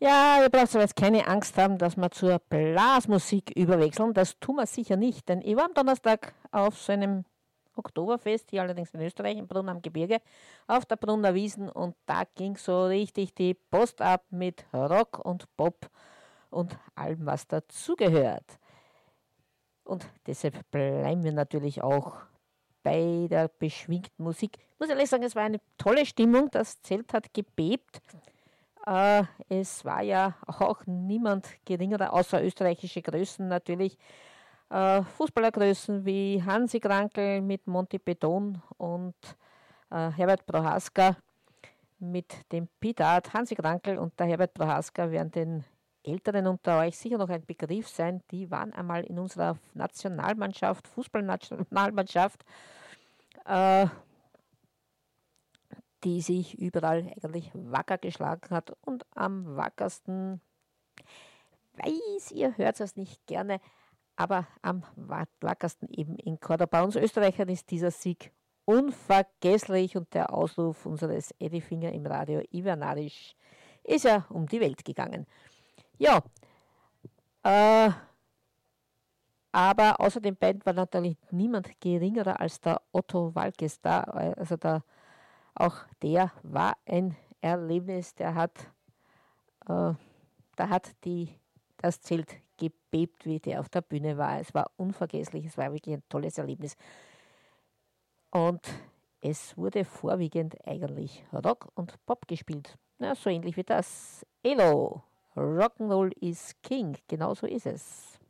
Ja, ihr braucht aber jetzt keine Angst haben, dass wir zur Blasmusik überwechseln. Das tun wir sicher nicht, denn ich war am Donnerstag auf so einem Oktoberfest, hier allerdings in Österreich, im Brunn am Gebirge, auf der Brunner Wiesen und da ging so richtig die Post ab mit Rock und Pop und allem, was dazugehört. Und deshalb bleiben wir natürlich auch bei der beschwingten Musik. Ich muss ehrlich sagen, es war eine tolle Stimmung. Das Zelt hat gebebt. Es war ja auch niemand geringerer, außer österreichische Größen natürlich. Fußballergrößen wie Hansi Krankel mit Monty Beton und Herbert Prohaska mit dem Pidat. Hansi Krankel und der Herbert Prohaska werden den Älteren unter euch sicher noch ein Begriff sein. Die waren einmal in unserer Nationalmannschaft, Fußballnationalmannschaft, äh, die sich überall eigentlich wacker geschlagen hat und am wackersten, weiß, ihr hört es nicht gerne, aber am wackersten eben in Korda. Bei uns Österreichern ist dieser Sieg unvergesslich und der Ausruf unseres Eddie Finger im Radio Ivernarisch ist ja um die Welt gegangen. Ja, äh, aber außer den beiden war natürlich niemand geringerer als der Otto Walkes da. Also auch der war ein Erlebnis, äh, da hat das Zelt gebebt, wie der auf der Bühne war. Es war unvergesslich, es war wirklich ein tolles Erlebnis. Und es wurde vorwiegend eigentlich Rock und Pop gespielt. Na, so ähnlich wie das. Elo, Rock'n'Roll is King, genau so ist es.